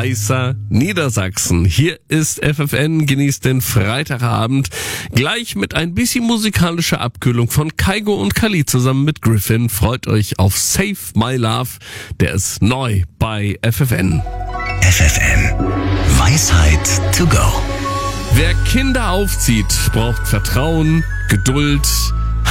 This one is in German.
heißer Niedersachsen. Hier ist FFN, genießt den Freitagabend. Gleich mit ein bisschen musikalischer Abkühlung von Kygo und Kali zusammen mit Griffin. Freut euch auf Save My Love. Der ist neu bei FFN. FFN. Weisheit to go. Wer Kinder aufzieht, braucht Vertrauen, Geduld,